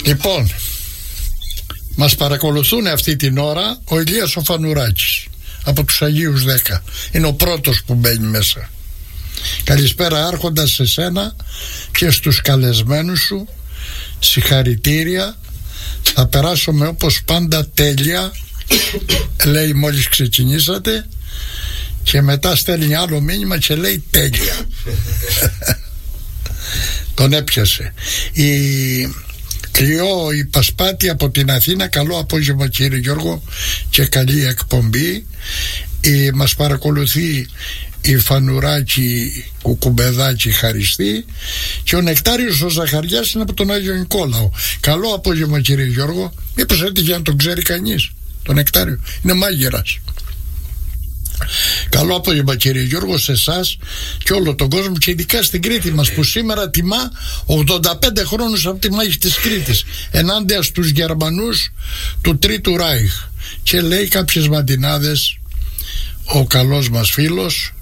Λοιπόν, μας παρακολουθούν αυτή την ώρα ο Ηλίας ο Φανουράκης από τους Αγίους 10. Είναι ο πρώτος που μπαίνει μέσα. Καλησπέρα Άρχοντα σε σένα και στους καλεσμένους σου. Συγχαρητήρια. Θα περάσουμε όπως πάντα τέλεια, λέει μόλις ξεκινήσατε. Και μετά στέλνει άλλο μήνυμα και λέει τέλεια. Τον έπιασε. Η Κλειό η Πασπάτη από την Αθήνα. Καλό απόγευμα κύριε Γιώργο και καλή εκπομπή. Μας παρακολουθεί η Φανουράκη Κουκουμπεδάκη Χαριστή. Και ο Νεκτάριος ο Ζαχαριάς είναι από τον Άγιο Νικόλαο. Καλό απόγευμα κύριε Γιώργο. Μήπως έτυχε να τον ξέρει κανείς τον Νεκτάριο? Είναι μάγειρας. Καλό απόγευμα κύριε Γιώργο σε εσάς και όλο τον κόσμο και ειδικά στην Κρήτη μας που σήμερα τιμά 85 χρόνους από τη μάχη της Κρήτης ενάντια στους Γερμανούς του Τρίτου Ράιχ. Και λέει κάποιες μαντινάδες ο καλός μας φίλος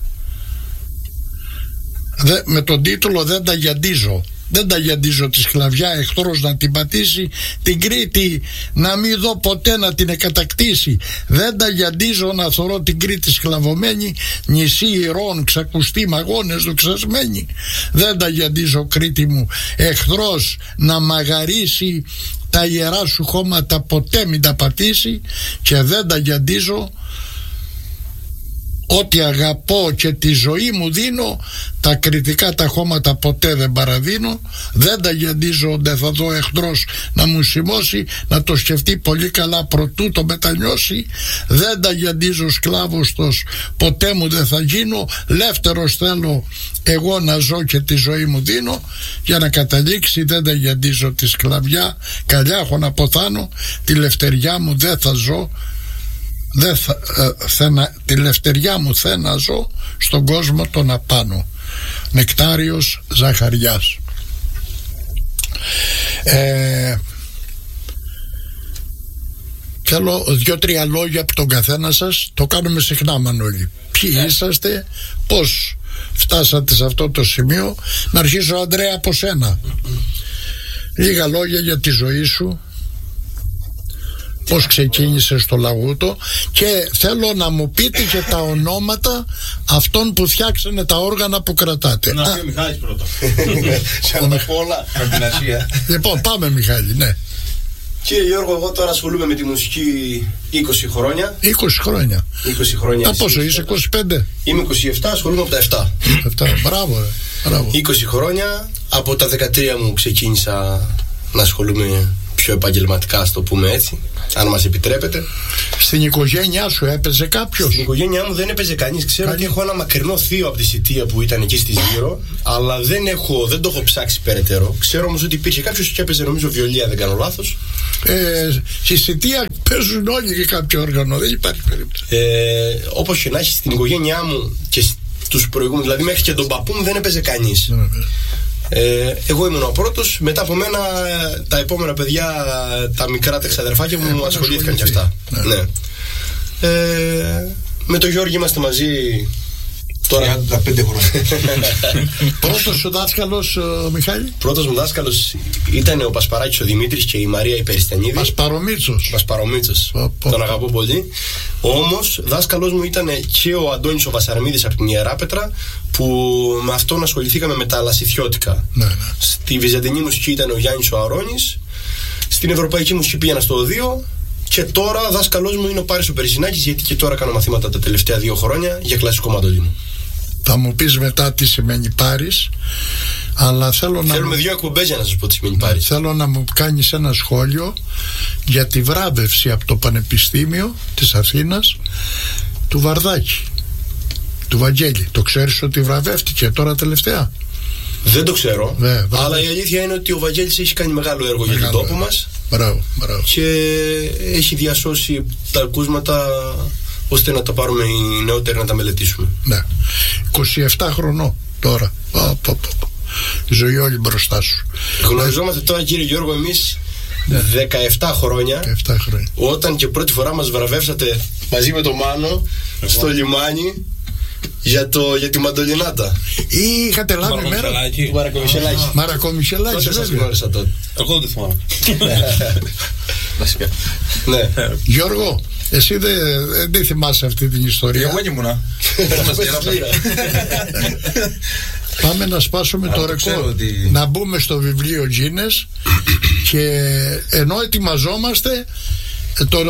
με τον τίτλο «Δεν τα γιαντίζω». Δεν τα γιαντίζω τη σκλαβιά, εχθρός να την πατήσει, την Κρήτη να μην δω ποτέ να την εκατακτήσει. Δεν τα γιαντίζω να θωρώ την Κρήτη σκλαβωμένη, νησί ηρών ξακουστή μαγώνες δοξασμένη. Δεν τα γιαντίζω Κρήτη μου, εχθρός να μαγαρίσει, τα ιερά σου χώματα ποτέ μην τα πατήσει. Και δεν τα γιαντίζω ό,τι αγαπώ και τη ζωή μου δίνω, τα κριτικά τα χώματα ποτέ δεν παραδίνω. Δεν τα γιαντίζω, δεν θα δω εχθρός να μου σημώσει, να το σκεφτεί πολύ καλά προτού το μετανιώσει. Δεν τα γιαντίζω σκλάβωστος, ποτέ μου δεν θα γίνω. Λεύτερος θέλω εγώ να ζω και τη ζωή μου δίνω. Για να καταλήξει δεν τα γιαντίζω τη σκλαβιά, καλιά έχω να ποθάνω, τη λευτεριά μου δεν θα ζω. Τη λευτεριά μου θέλω να ζω στον κόσμο τον απάνω. Νεκτάριος Ζαχαριάς. Θέλω 2-3 λόγια από τον καθένα σας. Το κάνουμε συχνά Μανώλη. Ποιοι είσαστε, πώς φτάσατε σε αυτό το σημείο. Να αρχίσω Ανδρέα από σένα. Λίγα λόγια για τη ζωή σου, πώς ξεκίνησε στο Λαγούτο, και θέλω να μου πείτε και τα ονόματα αυτών που φτιάξανε τα όργανα που κρατάτε. Να πει ο Μιχάλης πρώτα. Σαν τα πολλά από την Ασία. Λοιπόν, πάμε Μιχάλη, ναι. Κύριε Γιώργο, εγώ τώρα ασχολούμαι με τη μουσική 20 χρόνια. 20 χρόνια. 20 χρόνια. Πόσο είσαι, 25? Είμαι 27, ασχολούμαι από τα 7. Μπράβο, μπράβο. 20 χρόνια. Από τα 13 μου ξεκίνησα να ασχολούμαι πιο επαγγελματικά, ας το πούμε έτσι, αν μας επιτρέπετε. Στην οικογένειά σου έπαιζε κάποιος? Στην οικογένειά μου δεν έπαιζε κανείς. Ξέρω ότι έχω ένα μακρινό θείο από τη Σιτία που ήταν εκεί στη Ζήρο, αλλά δεν το έχω ψάξει περαιτέρω. Ξέρω όμως ότι υπήρχε κάποιος και έπαιζε, νομίζω, βιολία, δεν κάνω λάθος. Στη Σιτία παίζουν όλοι και κάποιο όργανο, δεν υπάρχει περίπτωση. Όπως και να έχει, στην οικογένειά μου και στους προηγούμενους, δηλαδή μέχρι και τον παππού μου δεν έπαιζε κανείς. Εγώ ήμουν ο πρώτος. Μετά από μένα τα επόμενα παιδιά, τα μικρά τα ξαδερφάκια μου ασχολήθηκαν και αυτά. Ναι. Με τον Γιώργη είμαστε μαζί τώρα 35 χρόνια. Πρώτος σου δάσκαλος, Μιχάλη? Πρώτος μου δάσκαλος ήταν ο Πασπαράκης ο Δημήτρης και η Μαρία η Περιστανίδη. Πασπαρομίτσος. Τον αγαπώ πολύ. Όμως δάσκαλος μου ήταν και ο Αντώνης ο Βασαρμίδης από την Ιεράπετρα, που με αυτόν ασχοληθήκαμε με τα λασιθιώτικα. Ναι. Στη βυζαντινή μουσική ήταν ο Γιάννης ο Αρώνης. Στην ευρωπαϊκή μουσική πήγαινα στο Οδείο. Και τώρα δάσκαλός μου είναι ο Πάρης ο Περισσινάκης, γιατί και τώρα κάνω μαθήματα τα τελευταία 2 χρόνια για κλασικό μαντολίνο. Θα μου πεις μετά τι σημαίνει Πάρης, αλλά θέλουμε 2 εκπομπές για να σας πω τι σημαίνει Πάρης. Θέλω να μου κάνεις ένα σχόλιο για τη βράβευση από το Πανεπιστήμιο της Αθήνας του Βαρδάκη, του Βαγγέλη. Το ξέρεις ότι βραβεύτηκε τώρα τελευταία? Δεν το ξέρω, αλλά η αλήθεια είναι ότι ο Βαγγέλης έχει κάνει μεγάλο έργο για τον τόπο μας. Μπράβο. Και έχει διασώσει τα ακούσματα ώστε να τα πάρουμε οι νεότεροι να τα μελετήσουμε. Ναι. 27 χρονών τώρα. Η ζωή όλη μπροστά σου. Γνωριζόμαστε τώρα, κύριε Γιώργο, εμείς 17 χρόνια. Όταν και πρώτη φορά μας βραβεύσατε μαζί με τον Μάνο στο λιμάνι. Για τη μαντολινάτα. Ή είχατε λάβει μέρα. Μαρακομισελάκη. Σας γνώρισα τότε. Εγώ δεν θυμάμαι. Ναι. Γιώργο, εσύ δεν θυμάσαι αυτή την ιστορία. Εγώ ήμουνα. Πάμε να σπάσουμε το ρεκόρ. Να μπούμε στο βιβλίο Guinness. Και ενώ ετοιμαζόμαστε, το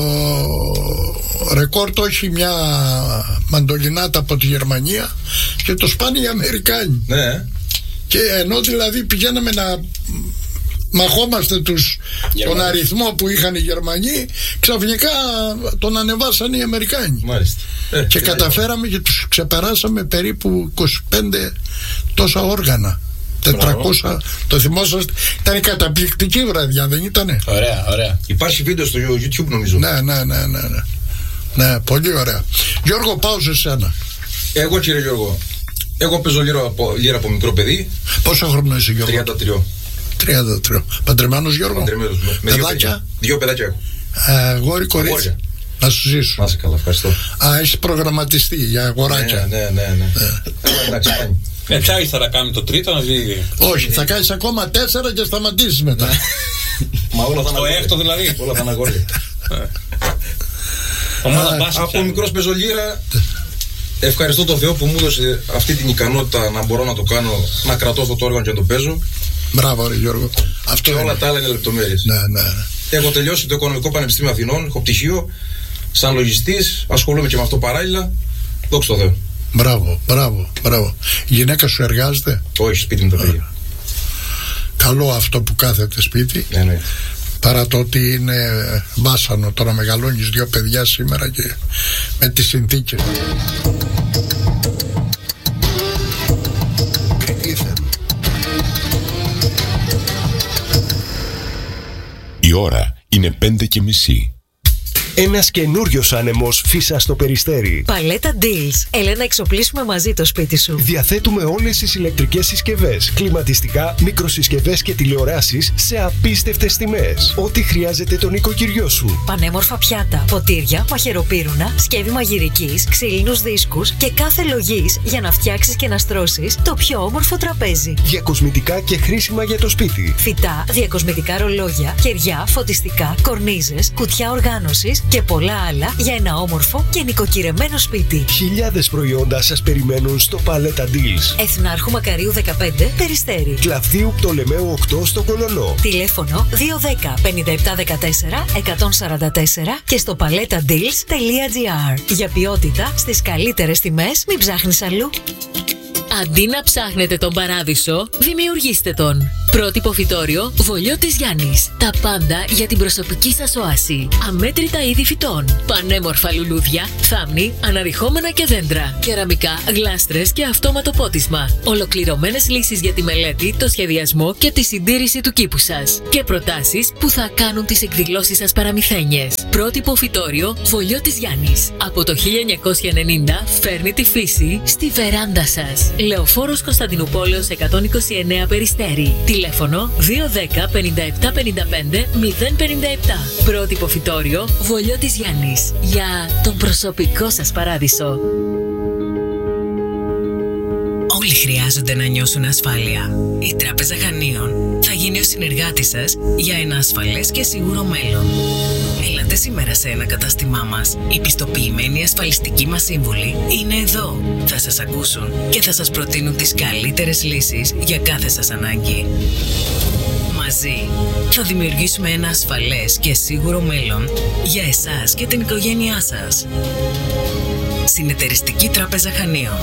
ρεκόρ το έχει μια μαντολινάτα από τη Γερμανία και το σπάνε οι Αμερικάνοι. Ναι. Και ενώ δηλαδή πηγαίναμε να μαχόμαστε τον αριθμό που είχαν οι Γερμανοί, ξαφνικά τον ανεβάσαν οι Αμερικάνοι. Μάλιστα. Και καταφέραμε και τους ξεπεράσαμε περίπου 25 τόσα όργανα. 400, το θυμόσαστε. Ήταν καταπληκτική βραδιά, δεν ήτανε? Ωραία. Υπάρχει βίντεο στο YouTube νομίζω. Ναι, πολύ ωραία. Γιώργο, πάω σε σένα. Εγώ, κύριε Γιώργο, εγώ παίζω λίρα από μικρό παιδί. Πόσο χρόνο είσαι, Γιώργο? 33. Παντρεμένος, Γιώργο? Παντρεμένος. Με παιδάκια? 2 παιδάκια έχω. Γόρι, κορίτσι. Να σου ζήσω. Να είσαι καλά, ευχαριστώ. Έχεις προγραμματιστεί για αγοράκια? Ναι. Εντάξει, κάνει. Ποια θα κάνει το τρίτο να δει? Όχι, θα κάνεις ακόμα 4 και σταματήσεις μετά. Μα όλα θα είναι. Το έκτο δηλαδή. Όλα θα είναι αγόρια. Από μικρός παίζω λίρα. Ευχαριστώ τον Θεό που μου έδωσε αυτή την ικανότητα να μπορώ να το κάνω, να κρατώ αυτό το όργανο και να το παίζω. Μπράβο, ρε Γιώργο. Αυτό και όλα τα άλλα είναι λεπτομέρειες. Ναι. Έχω τελειώσει το Οικονομικό Πανεπιστήμιο Αθηνών, έχω πτυχίο, σαν λογιστής, ασχολούμαι και με αυτό παράλληλα. Δόξα τω Θεώ. Μπράβο. Η γυναίκα σου εργάζεται? Όχι, σπίτι με τα παιδιά. Καλό αυτό που κάθεται σπίτι. Ναι. Παρά το ότι είναι βάσανο το να μεγαλώνεις 2 παιδιά σήμερα και με τις συνθήκες. Η ώρα είναι 5:30. Ένας καινούριος άνεμος φύσα στο Περιστέρι. Παλέτα Deals. Έλα να εξοπλίσουμε μαζί το σπίτι σου. Διαθέτουμε όλες τις ηλεκτρικές συσκευές, κλιματιστικά, μικροσυσκευές και τηλεοράσεις σε απίστευτες τιμές. Ό,τι χρειάζεται το νοικοκυριό σου. Πανέμορφα πιάτα, ποτήρια, μαχαιροπύρουνα, σκεύη μαγειρικής, ξύλινους δίσκους και κάθε λογής για να φτιάξεις και να στρώσεις το πιο όμορφο τραπέζι. Διακοσμητικά και χρήσιμα για το σπίτι. Φυτά, διακοσμητικά ρολόγια, κεριά, φωτιστικά, κορνίζες, κουτιά οργάνωσης και πολλά άλλα για ένα όμορφο και νοικοκυρεμένο σπίτι. Χιλιάδες προϊόντα σας περιμένουν στο Παλέτα Deals. Εθνάρχου Μακαρίου 15, Περιστέρι. Κλαβδίου Πτολεμαίου 8 στο Κολονό. Τηλέφωνο 210 5714 144 και στο paletadeals.gr. Για ποιότητα στις καλύτερες τιμές, μην ψάχνεις αλλού. Αντί να ψάχνετε τον παράδεισο, δημιουργήστε τον. Πρότυπο φυτόριο Βολιώτης Γιάννης. Τα πάντα για την προσωπική σας οάση. Αμέτρητα είδη φυτών. Πανέμορφα λουλούδια, θάμνη, αναρριχόμενα και δέντρα. Κεραμικά, γλάστρες και αυτόματο πότισμα. Ολοκληρωμένες λύσεις για τη μελέτη, το σχεδιασμό και τη συντήρηση του κήπου σας. Και προτάσεις που θα κάνουν τις εκδηλώσεις σας παραμυθένιες. Πρότυπο φυτόριο Βολιώτης Γιάννης. Από το 1990 φέρνει τη φύση στη βεράντα σας. Λεωφόρος Κωνσταντινούπολεως 129 Περιστέρι. Τηλέφωνο 210 57 55 057. Πρότυπο φυτόριο Βολιώτης Γιάννης. Για τον προσωπικό σας παράδεισο. Όλοι χρειάζονται να νιώσουν ασφάλεια. Η Τράπεζα Χανίων θα γίνει ο συνεργάτης σας για ένα ασφαλές και σίγουρο μέλλον. Έλατε σήμερα σε ένα κατάστημά μας. Οι πιστοποιημένοι ασφαλιστικοί μας σύμβουλοι είναι εδώ. Θα σας ακούσουν και θα σας προτείνουν τις καλύτερες λύσεις για κάθε σας ανάγκη. Μαζί θα δημιουργήσουμε ένα ασφαλές και σίγουρο μέλλον για εσάς και την οικογένειά σας. Συνεταιριστική Τράπεζα Χανίων.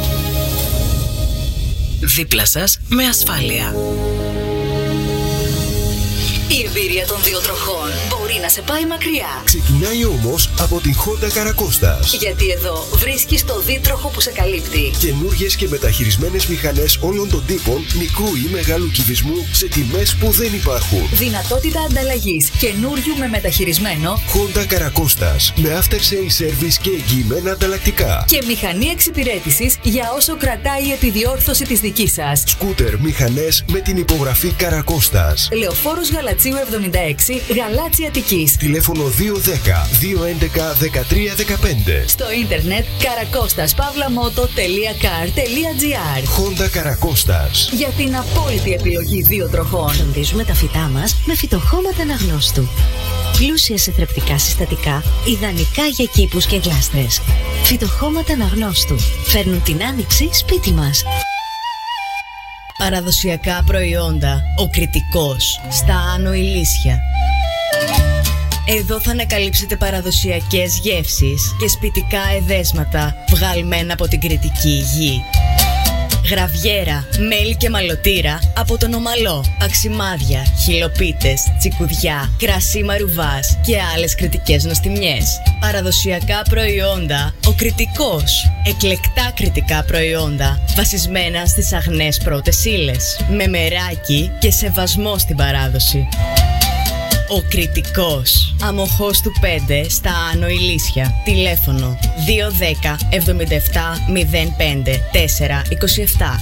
Δίπλα σας με ασφάλεια. Η εμπειρία των δύο τροχών μπορεί να σε πάει μακριά. Ξεκινάει όμως από την Honda Καρακώστας. Γιατί εδώ βρίσκεις το δίτροχο που σε καλύπτει. Καινούργιες και μεταχειρισμένες μηχανές όλων των τύπων, μικρού ή μεγάλου κυβισμού, σε τιμές που δεν υπάρχουν. Δυνατότητα ανταλλαγής καινούριου με μεταχειρισμένο Honda Καρακώστας. Με after sale service και εγγυημένα ανταλλακτικά. Και μηχανή εξυπηρέτησης για όσο κρατάει η επιδιόρθωση της δικής σας. Σκούτερ, μηχανές με την υπογραφή Καρακώστας. Λεωφόρος Γαλατσίου 76 Γαλάτσι Αττικής. Τηλέφωνο 210-211-1315. Στο ίντερνετ karakostaspavlamoto.car.gr. Honda Καρακώστας. Για την απόλυτη επιλογή δύο τροχών. Φροντίζουμε τα φυτά μας με φυτοχώματα αναγνώστου. Πλούσια σε θρεπτικά συστατικά, ιδανικά για κήπους και γλάστρες. Φυτοχώματα αναγνώστου. Φέρνουν την άνοιξη σπίτι μας. Παραδοσιακά προϊόντα. Ο Κρητικός. Στα Άνω Ηλίσια. Εδώ θα ανακαλύψετε παραδοσιακές γεύσεις και σπιτικά εδέσματα βγαλμένα από την Κρητική γη. Γραβιέρα, μέλι και μαλωτήρα από τον Ομαλό, αξιμάδια, χιλοπίτες, τσικουδιά, κρασί μαρουβάς και άλλες κρητικές νοστιμιές. Παραδοσιακά προϊόντα, ο Κρητικός. Εκλεκτά κρητικά προϊόντα, βασισμένα στις αγνές πρώτες ύλες, με μεράκι και σεβασμό στην παράδοση. Ο Κρητικός. Αμοχώς του 5 στα Άνω Ηλίσια. Τηλέφωνο 210 77 05 427.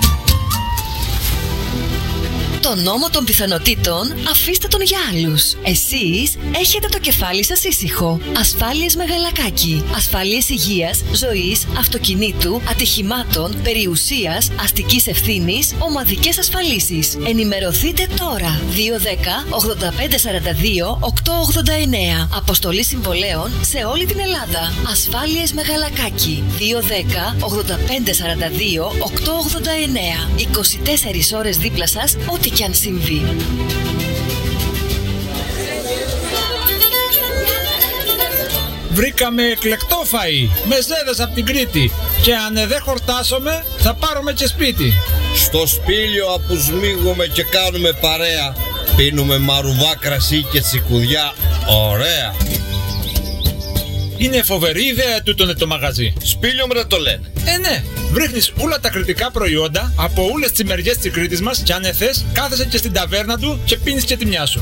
Το νόμο των πιθανότητων αφήστε τον για άλλους. Εσείς έχετε το κεφάλι σας ήσυχο. Ασφάλειες Μεγαλακάκη. Ασφάλειες υγείας, ζωής, αυτοκινήτου, ατυχημάτων, περιουσίας, αστικής ευθύνης, ομαδικές ασφαλίσεις. Ενημερωθείτε τώρα. 210 85 42 889. Αποστολή συμβολέων σε όλη την Ελλάδα. Ασφάλειες Μεγαλακάκη. 210 85 42 889. 24 ώρες δίπλα σας, ό,τι κι αν συμβεί. Βρήκαμε εκλεκτό φαΐ, μεζέδες από την Κρήτη. Και αν δεν χορτάσουμε, θα πάρουμε και σπίτι. Στο σπήλιο απουσμίγουμε και κάνουμε παρέα. Πίνουμε μαρουβά, κρασί και τσικουδιά. Ωραία. Είναι φοβερή ιδέα τούτο το μαγαζί. Σπήλιο μου το λένε. Ναι. Βρίχνεις όλα τα κρητικά προϊόντα από όλες τις μεριές της Κρήτης μας και αν θες κάθεσαι και στην ταβέρνα του και πίνεις και τη μια σου.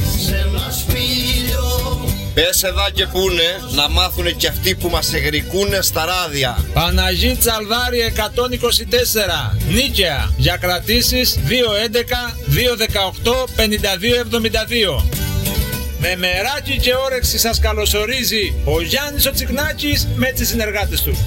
Πες εδώ και πούνε να μάθουνε και αυτοί που μας εγρικούνε στα ράδια. Παναγί Τσαλδάρη 124. Νίκαια. Για κρατήσεις 211 218 5272. Με μεράκι και όρεξη σας καλωσορίζει ο Γιάννης ο Τσικνάκης με τις συνεργάτες του.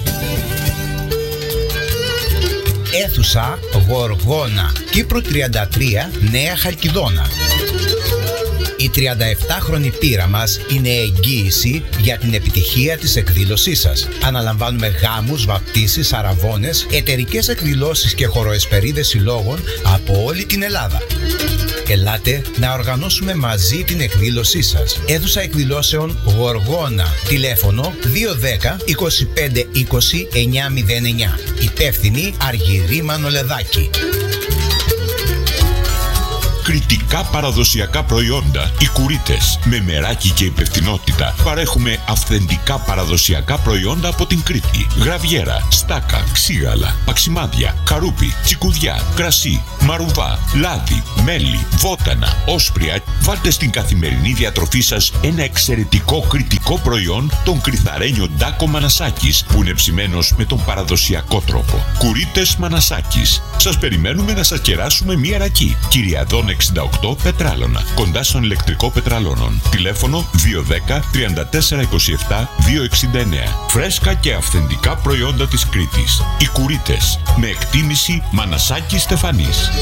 Αίθουσα Γοργόνα, Κύπρο 33, Νέα Χαλκιδόνα. Η 37χρονη πείρα μας είναι εγγύηση για την επιτυχία της εκδήλωσής σας. Αναλαμβάνουμε γάμους, βαπτίσεις, αραβώνες, εταιρικές εκδηλώσεις και χωροεσπερίδες συλλόγων από όλη την Ελλάδα. Ελάτε να οργανώσουμε μαζί την εκδήλωσή σας. Αίθουσα εκδηλώσεων Γοργόνα. Τηλέφωνο 210 25 20 909. Υπεύθυνη Αργυρή Μανολεδάκη. Κρητικά παραδοσιακά προϊόντα, οι Κουρίτες, με μεράκι και υπευθυνότητα. Παρέχουμε αυθεντικά παραδοσιακά προϊόντα από την Κρήτη. Γραβιέρα, στάκα, ξύγαλα, παξιμάδια, καρούπι, τσικουδιά, κρασί, μαρουβά, λάδι, μέλι, βότανα, όσπρια. Βάλτε στην καθημερινή διατροφή σας ένα εξαιρετικό κρητικό προϊόν, τον Κρυθαρένιο Ντάκο Μανασάκης, που είναι ψημένος με τον παραδοσιακό τρόπο. Κουρίτες Μανασάκης. Σας περιμένουμε να σας κεράσουμε μία ρακή. Κυριαδών 68 Πετράλωνα, κοντά στον ηλεκτρικό Πετραλώνων. Τηλέφωνο 210 34 27 269. Φρέσκα και αυθεντικά προϊόντα της Κρήτης. Οι Κουρίτες, με εκτίμηση Μανασάκη Στεφανής.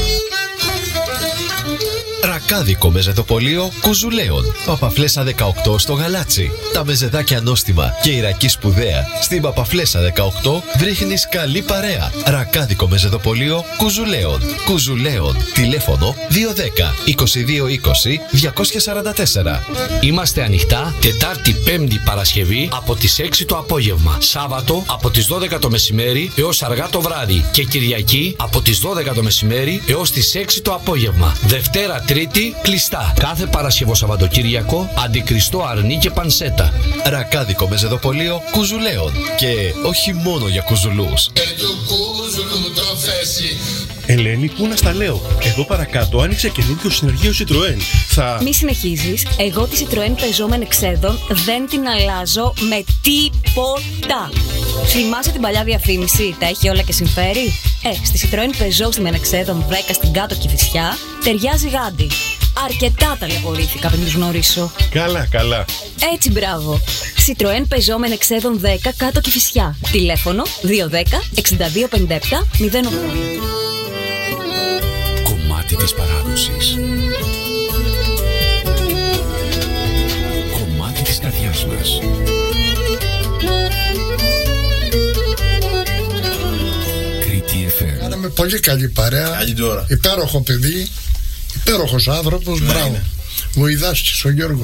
Ρακάδικο μεζεδοπολείο Κουζουλέων. Παπαφλέσσα 18 στο Γαλάτσι. Τα μεζεδάκια νόστιμα και η ρακή σπουδαία. Στην Παπαφλέσσα 18 βρίσκεις καλή παρέα. Ρακάδικο μεζεδοπολείο Κουζουλέων. Κουζουλέων. Τηλέφωνο 210 22 20 244. Είμαστε ανοιχτά Τετάρτη, Πέμπτη, Παρασκευή από τις 6 το απόγευμα. Σάββατο από τις 12 το μεσημέρι έως αργά το βράδυ. Και Κυριακή από τις 12 το μεσημέρι έως τις 6 το απόγευμα. Δευτέρα, Τρίτη κλειστά. Κάθε Παρασκευό Σαββατοκύριακο αντικριστό αρνί και πανσέτα. Ρακάδικο μεζεδοπολείο Κουζουλέων. Και όχι μόνο για κουζουλούς. Ελένη, πού να στα λέω. Εδώ παρακάτω άνοιξε καινούργιο συνεργείο Citroën. Μη συνεχίζεις. Εγώ τη Citroën πεζόμενη εξέδων δεν την αλλάζω με τίποτα. Θυμάσαι την παλιά διαφήμιση, τα έχει όλα και συμφέρει. Στη Citroën Peugeot στη Μενεξέδων 10 στην κάτω Κηφισιά ταιριάζει γάντι. Αρκετά ταλαιπωρήθηκα πριν τους γνωρίσω. Καλά, καλά. Έτσι, μπράβο. Citroën Peugeot μεν εξέδων 10 κάτω Κηφισιά. Τηλέφωνο 210 6257 08. Κομμάτι της παράδοσης. Κομμάτι της καρδιάς μας. Κρήτη FM. Κάναμε πολύ καλή παρέα. Υπέροχο παιδί. Υπέροχος άνθρωπος. Μπράβο. Βοηδάστης ο Γιώργος.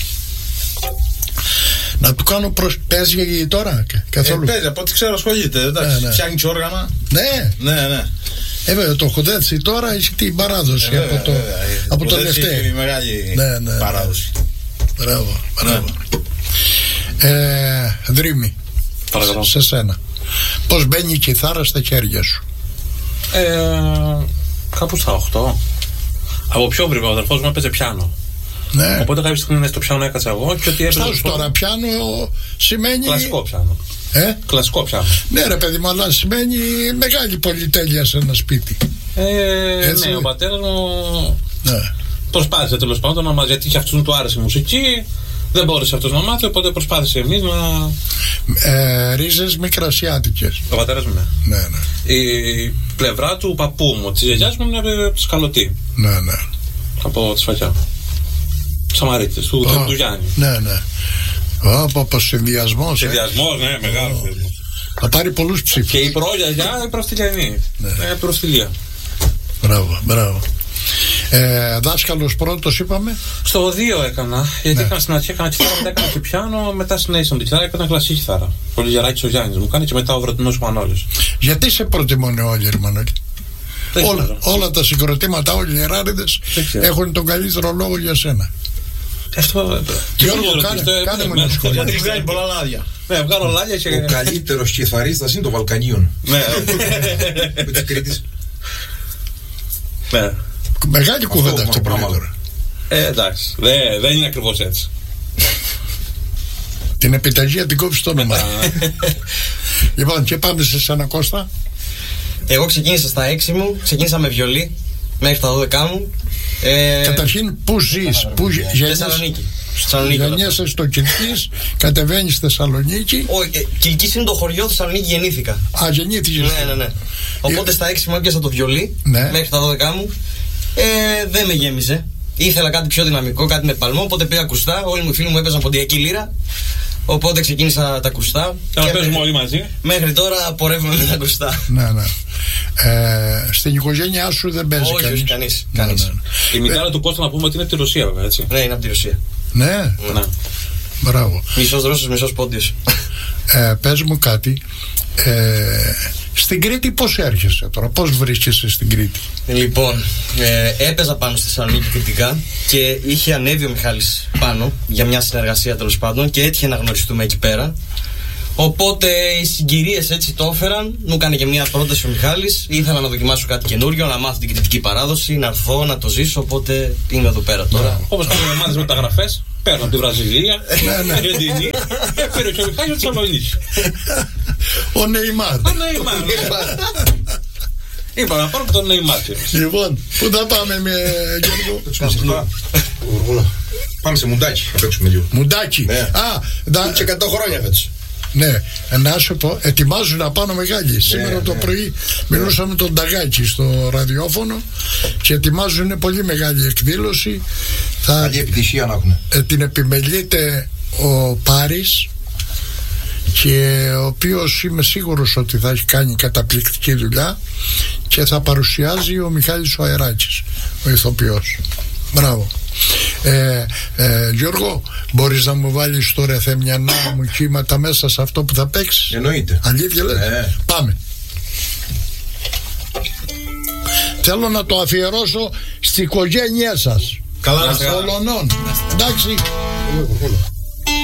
Να του κάνω παίζει τώρα καθόλου. Παίζει, από ό,τι ξέρω ασχολείται. Εντάξει, φτιάχνει και όργανα. Ναι. Βέβαια το Χουδέτσι τώρα έχει την παράδοση από το Λευτέρη. Έχει μεγάλη παράδοση. Μπράβο. Δρύμη, σε σένα. Πώς μπαίνει η κιθάρα στα χέρια σου? Κάπου στα 8. Από πιο βρήκα, ο αδερφός μου έπαιζε πιάνο. Ναι. Οπότε κάποια στιγμή στο πιάνο έκατσα εγώ και ότι έπαιζε. Στάσου τώρα, πιάνο σημαίνει. Κλασικό πιάνο. Κλασικό πιάνο. Ναι, ρε παιδί μου, αλλά σημαίνει μεγάλη πολυτέλεια σε ένα σπίτι. Ναι, ο πατέρας μου προσπάθησε τέλος πάντων, γιατί και αυτούς του άρεσε η μουσική. Δεν μπόρεσε αυτός να μάθει, οπότε προσπάθησε εμείς να. Ρίζες μικρασιάτικες. Ο πατέρας μου, ναι. Η πλευρά του παππού μου, της γιαγιάς μου, είναι από τη Σκαλωτή. Ναι. Από τη Σφακιά. Σαμαρίτης, του Γιάννη. Ναι. Από συνδυασμός. Συνδυασμός, ναι, μεγάλο. Θα πάρει πολλούς ψήφους. Και η πρόγιαγιά η προστιλιανή. Προστιλία. Μπράβο. Δάσκαλος πρώτος είπαμε. Στο 2 έκανα. Γιατί έκανα στην αρχή έκανα κιθάρα, μετά έκανα και πιάνο, μετά συνέχισα την κιθάρα, έκανα κλασική κιθάρα. Ο Λιγεράκης ο Γιάννης μου κάνει και μετά ο Βρετινός ο Μανώλης. Γιατί σε προτιμούν όλοι, ρε Μανώλη? Όλα τα συγκροτήματα, όλοι οι Λιεράριδες έχουν τον καλύτερο λόγο για σένα. Αυτό. Γιώργο, κάνε μου ένα σχόλιο. Γιατί βγάζει πολλά λάδια. Ναι, βγάλω λάδια και. Ο καλύτερος κιθαρίστας είναι το Βαλκανίων. Ναι. Με της Κρήτης. Ναι. Μεγάλη κουβέντα αυτό πράγμα τώρα. Εντάξει, δεν είναι ακριβώς έτσι. Την επιταγή την κόψει το όνομα. Λοιπόν, και πάμε σε σένα, Κώστα. Εγώ ξεκίνησα στα 6 μου, ξεκίνησα με βιολί μέχρι τα 12 μου. Καταρχήν, πού ζεις, πού Θεσσαλονίκη. γεννιέσαι στο Κιλκής, κατεβαίνεις στη Θεσσαλονίκη. Όχι, Κιλκής είναι το χωριό, Θεσσαλονίκη γεννήθηκα. Α, γεννήθηκες. Ναι. Οπότε στα 6 μου έπιασα το βιολί μέχρι τα 12 μου. Δεν με γέμιζε. Ήθελα κάτι πιο δυναμικό, κάτι με παλμό. Οπότε πήγα ακουστά. Όλοι μου οι φίλοι μου έπαιζαν ποντιακή λύρα. Οπότε ξεκίνησα τα ακουστά. Και παίζουμε όλοι μαζί. Μέχρι τώρα πορεύουμε με τα ακουστά. Ναι. Στην οικογένειά σου δεν παίζει κανείς. Η μητέρα του Κώστα να πούμε ότι είναι από τη Ρωσία, βέβαια, έτσι. Ναι, είναι από τη Ρωσία. Ναι. Μπράβο. Μισός Ρώσος, μισός Πόντιος. Πες μου κάτι. Στην Κρήτη πώς έρχεσαι τώρα, πώς βρίσκεσαι στην Κρήτη? Λοιπόν, έπαιζα πάνω στη Θεσσαλονίκη κριτικά και είχε ανέβει ο Μιχάλης πάνω για μια συνεργασία τέλος πάντων και έτυχε να γνωριστούμε εκεί πέρα. Οπότε οι συγκυρίες έτσι το έφεραν. Μου έκανε και μια πρόταση ο Μιχάλης. Ήθελα να δοκιμάσω κάτι καινούριο, να μάθω την κριτική παράδοση, να έρθω, να το ζήσω. Οπότε είμαι εδώ πέρα τώρα. Όπως κάνουμε ομάδες μεταγραφές, παίρνω από τη Βραζιλία, Αργεντινή, έφερε και ο Μιχάλης από τη Θεσσαλονίκη. Ο Νεϊμάρ. Είπα να πάρω τον Νεϊμάρ. Λοιπόν, πού θα πάμε με Γιώργο? Πάμε σε Μουντάκι, θα παίξουμε λίγο. Μουντάκι. Και 100 χρόνια φέτος. Ναι, να σου πω, ετοιμάζουν να πάνω μεγάλοι. Σήμερα το πρωί μιλούσαμε με τον Ταγάκη στο ραδιόφωνο και ετοιμάζουν πολύ μεγάλη εκδήλωση. Καλή επιτυχία να έχουν. Την επιμελείται ο Πάρης, και ο οποίος είμαι σίγουρος ότι θα έχει κάνει καταπληκτική δουλειά και θα παρουσιάζει ο Μιχάλης ο Αεράκης, ο ηθοποιός. Μπράβο. Γιώργο, μπορείς να μου βάλεις το Ρεθέμιανά μου κύματα μέσα σε αυτό που θα παίξεις? Εννοείται. Αλήθεια λες? Πάμε. Θέλω να το αφιερώσω στην οικογένειά σας. Καλά να είστε. Εντάξει.